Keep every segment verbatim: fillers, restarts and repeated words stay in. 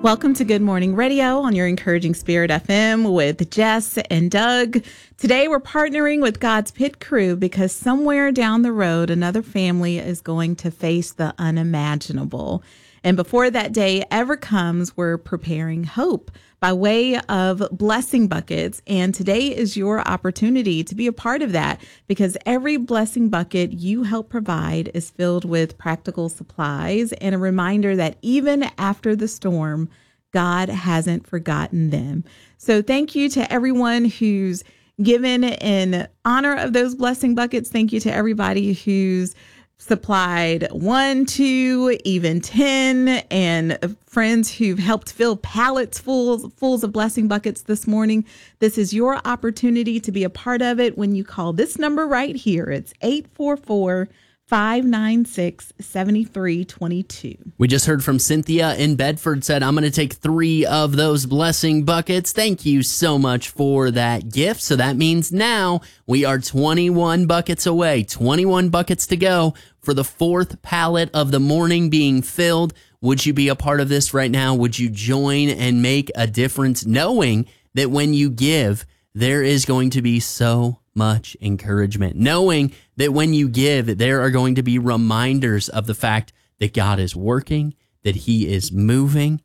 Welcome to Good Morning Radio on your Encouraging Spirit F M with Jess and Doug. Today we're partnering with God's Pit Crew because somewhere down the road, another family is going to face the unimaginable. And before that day ever comes, we're preparing hope by way of blessing buckets. And today is your opportunity to be a part of that because every blessing bucket you help provide is filled with practical supplies and a reminder that even after the storm, God hasn't forgotten them. So thank you to everyone who's given in honor of those blessing buckets. Thank you to everybody who's supplied one, two, even ten, and friends who've helped fill pallets full, fulls of blessing buckets this morning. This is your opportunity to be a part of it when you call this number right here. It's eight four four, five nine six, seven three two two. We just heard from Cynthia in Bedford said, I'm going to take three of those blessing buckets. Thank you so much for that gift. So that means now we are twenty-one buckets away, twenty-one buckets to go for the fourth pallet of the morning being filled. Would you be a part of this right now? Would you join and make a difference knowing that when you give, there is going to be so much encouragement, knowing that when you give, there are going to be reminders of the fact that God is working, that he is moving,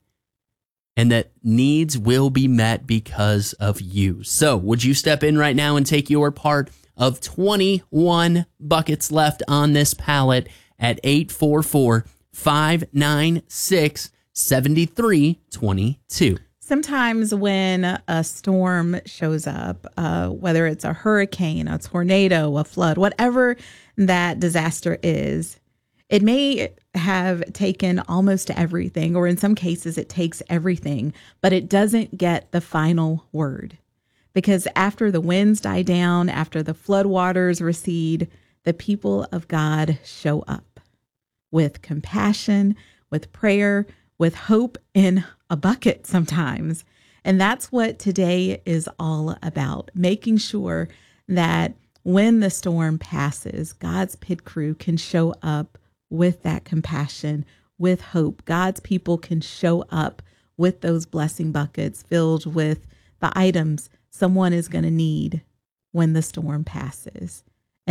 and that needs will be met because of you. So would you step in right now and take your part of twenty-one buckets left on this pallet at eight four four, five nine six, seven three two two. Sometimes when a storm shows up, uh, whether it's a hurricane, a tornado, a flood, whatever that disaster is, it may have taken almost everything, or in some cases it takes everything, but it doesn't get the final word. Because after the winds die down, after the floodwaters recede, the people of God show up with compassion, with prayer, with hope in a bucket sometimes. And that's what today is all about, making sure that when the storm passes, God's pit crew can show up with that compassion, with hope. God's people can show up with those blessing buckets filled with the items someone is going to need when the storm passes.